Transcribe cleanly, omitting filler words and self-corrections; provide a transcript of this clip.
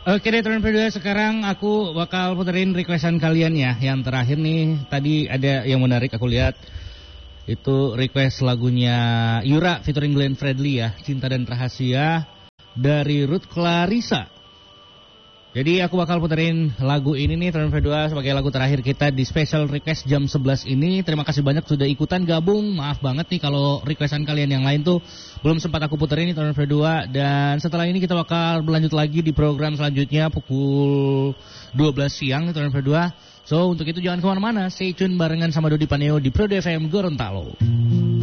Oke deh teman berdua, sekarang aku bakal puterin requestan kalian ya. Yang terakhir nih, tadi ada yang menarik aku lihat. Itu request lagunya Yura featuring Glenn Fredly ya, Cinta dan Rahasia dari Ruth Clarissa. Jadi aku bakal puterin lagu ini nih teman berdua sebagai lagu terakhir kita di special request jam 11 ini. Terima kasih banyak sudah ikutan gabung. Maaf banget nih kalau requestan kalian yang lain tuh belum sempat aku puterin nih teman berdua. Dan setelah ini kita bakal berlanjut lagi di program selanjutnya pukul 12 siang nih teman berdua. So untuk itu jangan kemana-mana, stay tune barengan sama Dodi Paneo di Pro FM Gorontalo.